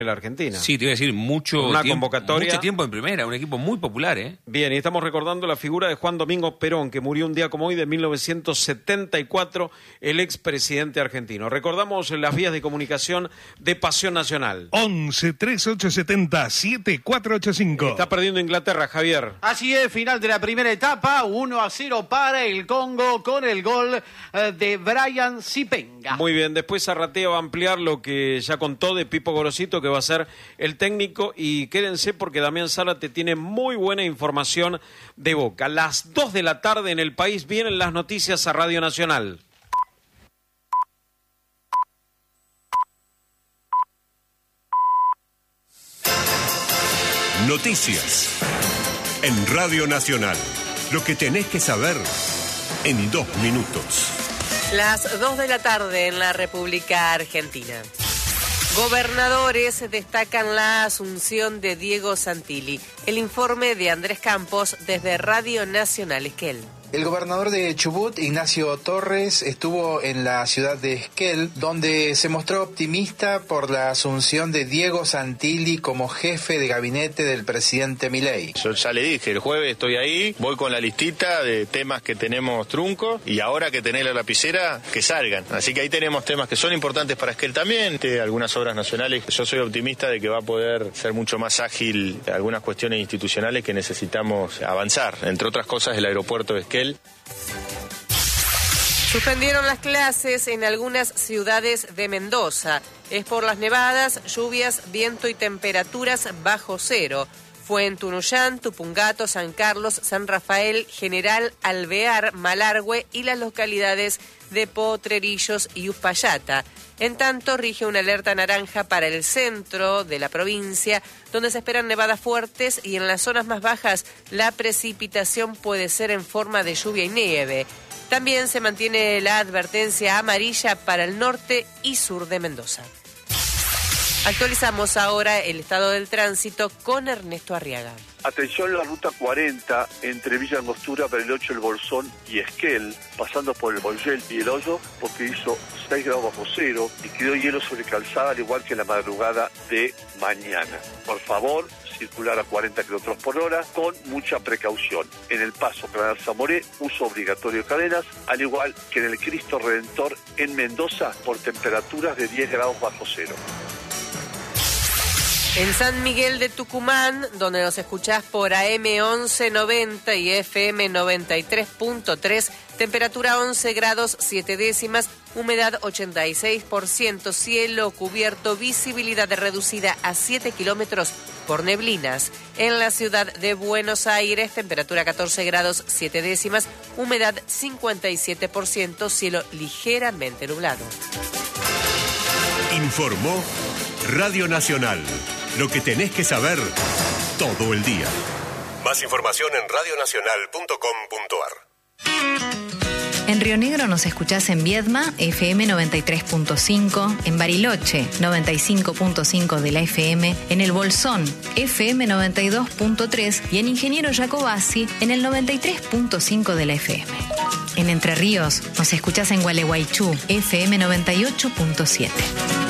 la Argentina. Sí, te iba a decir, mucho tiempo en primera, un equipo muy popular, ¿eh? Bien, y estamos recordando la figura de Juan Domingo Perón, que murió un día como hoy de 1974, el expresidente argentino. Recordamos las vías de comunicación de Pasión Nacional. 11 3870 7485. Está perdiendo Inglaterra, Javier. Así es, final de la primera etapa, 1-0 para el Congo con el gol de Brian Sipenga. Muy bien, después Arratea va a ampliar lo que ya contó de Pipo Gorosito, que va a ser el técnico, y quédense porque Damián Zárate tiene muy buena información de Boca. Las 2 de la tarde en el país vienen las noticias a Radio Nacional. Noticias en Radio Nacional. Lo que tenés que saber en 2 minutos. Las 2 de la tarde en la República Argentina. Gobernadores destacan la asunción de Diego Santilli. El informe de Andrés Campos desde Radio Nacional Esquel. El gobernador de Chubut, Ignacio Torres, estuvo en la ciudad de Esquel, donde se mostró optimista por la asunción de Diego Santilli como jefe de gabinete del presidente Milei. Yo ya le dije, el jueves estoy ahí, voy con la listita de temas que tenemos truncos, y ahora que tenés la lapicera, que salgan. Así que ahí tenemos temas que son importantes para Esquel también, algunas obras nacionales. Yo soy optimista de que va a poder ser mucho más ágil algunas cuestiones institucionales que necesitamos avanzar, entre otras cosas el aeropuerto de Esquel. Suspendieron las clases en algunas ciudades de Mendoza. Es por las nevadas, lluvias, viento y temperaturas bajo cero. Fue en Tunuyán, Tupungato, San Carlos, San Rafael, General Alvear, Malargüe y las localidades de Potrerillos y Uspallata. En tanto, rige una alerta naranja para el centro de la provincia, donde se esperan nevadas fuertes, y en las zonas más bajas la precipitación puede ser en forma de lluvia y nieve. También se mantiene la advertencia amarilla para el norte y sur de Mendoza. Actualizamos ahora el estado del tránsito con Ernesto Arriaga. Atención, la ruta 40 entre Villa Angostura, Bariloche, El Bolsón y Esquel, pasando por el Boyel y el Hoyo, porque hizo 6 grados bajo cero y quedó hielo sobre calzada, al igual que en la madrugada de mañana. Por favor, circular a 40 km por hora con mucha precaución. En el paso Canal Zamoré, uso obligatorio de cadenas, al igual que en el Cristo Redentor en Mendoza, por temperaturas de 10 grados bajo cero. En San Miguel de Tucumán, donde nos escuchás por AM 1190 y FM 93.3, temperatura 11 grados 7 décimas, humedad 86%, cielo cubierto, visibilidad reducida a 7 kilómetros por neblinas. En la ciudad de Buenos Aires, temperatura 14 grados 7 décimas, humedad 57%, cielo ligeramente nublado. Informó Radio Nacional. Lo que tenés que saber todo el día. Más información en radionacional.com.ar. En Río Negro nos escuchás en Viedma, FM 93.5, en Bariloche, 95.5 de la FM, en El Bolsón, FM 92.3 y en Ingeniero Jacobasi, en el 93.5 de la FM. En Entre Ríos nos escuchás en Gualeguaychú, FM 98.7.